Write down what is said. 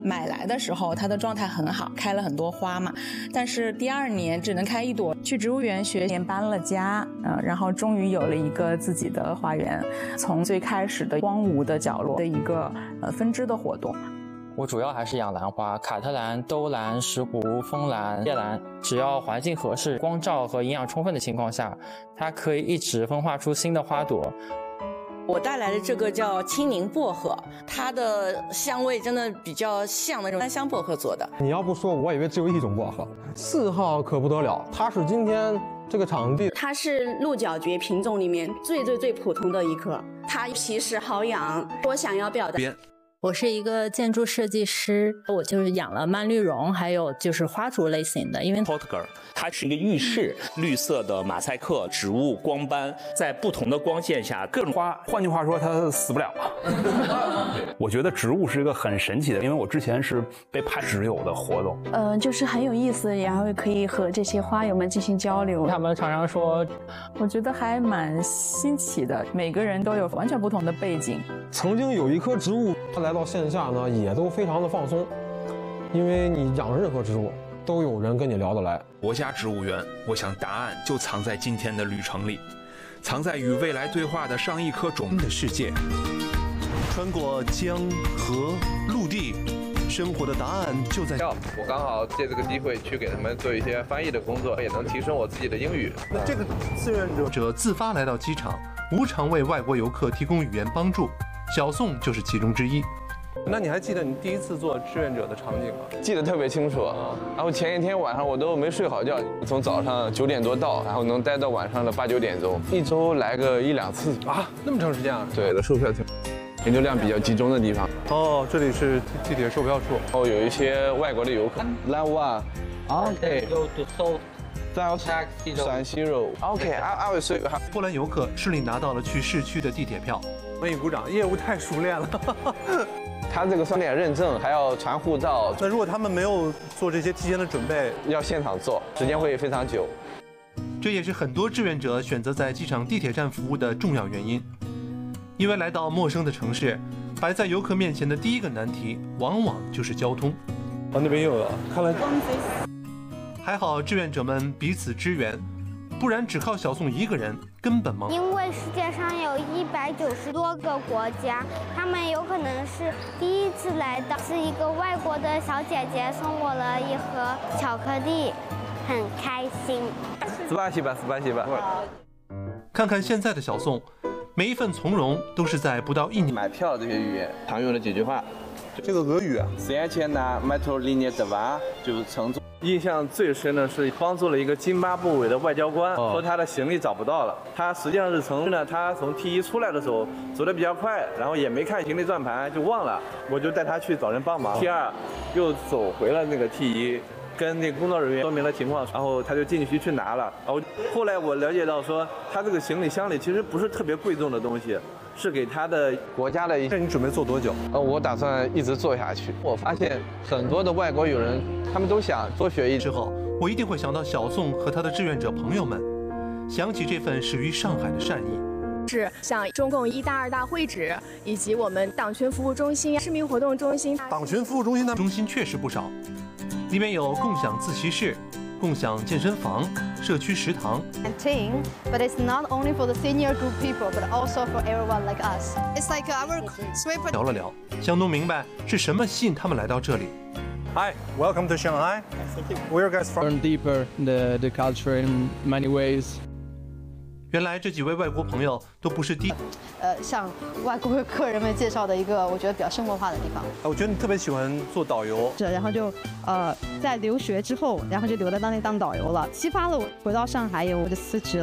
买来的时候它的状态很好，开了很多花嘛，但是第2年只能开1朵。去植物园学年搬了家，然后终于有了一个自己的花园，从最开始的荒芜的角落的一个分支的活动。 我主要还是养兰花，卡特兰、兜兰、石斛、枫兰、叶兰，只要环境合适、光照和营养充分的情况下，它可以一直分化出新的花朵。 我带来的这个叫青柠薄荷，它的香味真的比较像那种丹香薄荷做的。 你要不说，我以为只有一种薄荷。4号可不得了，它是今天这个场地， 它是鹿角蕨品种里面最普通的一棵，它皮实好养。我想要表达。 我是一个建筑设计师，我就是养了蔓绿绒，还有就是花烛类型的。因为 Portugal 它是一个浴室，绿色的马赛克植物光斑，在不同的光线下各种花， 换句话说它死不了。我觉得植物是一个很神奇的，因为我之前是被派植友的活动， 就是很有意思，然后可以和这些花友们进行交流。 他们常常说， 我觉得还蛮新奇的，每个人都有完全不同的背景。 曾经有一棵植物，它来到线下呢，也都非常的放松，因为你养任何植物都有人跟你聊得来。 国家植物园，我想答案就藏在今天的旅程里，藏在与未来对话的上亿颗种的世界。 穿过江河陆地，生活的答案就在。 我刚好借这个机会去给他们做一些翻译的工作，也能提升我自己的英语。 那这个志愿者自发来到机场，无偿为外国游客提供语言帮助，小宋就是其中之一。 那你还记得你第一次做志愿者的场景吗？ 记得特别清楚，然后前一天晚上我都没睡好觉，从早上9点多到，然后能待到晚上的8、9点钟，一周来个1、2次啊，那么长时间啊？ 对的，售票厅，人流量比较集中的地方。 哦，这里是地铁售票处。 哦，有一些外国的游客。Line 1 ，OK。陕西肉 ，OK，I will show you。 波兰游客顺利拿到了去市区的地铁票， 为你鼓掌，业务太熟练了。 他这个3点认证还要传护照， 那如果他们没有做这些提前的准备， 要现场做，时间会非常久。 这也是很多志愿者选择在机场地铁站服务的重要原因，因为来到陌生的城市，摆在游客面前的第一个难题，往往就是交通。 那边又有了，看来。 还好志愿者们彼此支援，不然只靠小宋一个人根本忙。 因为世界上有190多个国家，他们有可能是第一次来到。是一个外国的小姐姐送我了一盒巧克力，很开心。 Спасибо。 看看现在的小宋，每一份从容都是在不到1年。 买票这些语言常用的几句话， 这个俄语啊。 就是乘坐。 印象最深的是帮助了一个津巴布韦的外交官，说他的行李找不到了。他实际上是他从 T1出来的时候走得比较快，然后也没看行李转盘就忘了，我就带他去找人帮忙。T2又走回了那个 T1，跟那个工作人员说明了情况，然后他就进去拿了。然后后来我了解到说，他这个行李箱里其实不是特别贵重的东西，是给他的国家的。 那你准备做多久？ 我打算一直做下去。我发现很多的外国友人，他们都想多学一。 之后，我一定会想到小宋和他的志愿者朋友们，想起这份始于上海的善意。 是像中共1大、2大会址，以及我们党群服务中心、市民活动中心。 党群服务中心的中心确实不少，里面有共享自习室、共享健身房、社区食堂。 But it's not only for the senior group people, but also for everyone like us. It's like our sweet. 聊了聊，想弄明白是什么吸引他们来到这里。 Hi, welcome to Shanghai. Where are you guys from? Learn deeper the culture in many ways. 原来这几位外国朋友都不是第一。 向外国客人们介绍的一个我觉得比较生活化的地方。 我觉得你特别喜欢做导游。 然后就在留学之后，然后就留在当地当导游了，激发了我回到上海以后我就辞职了。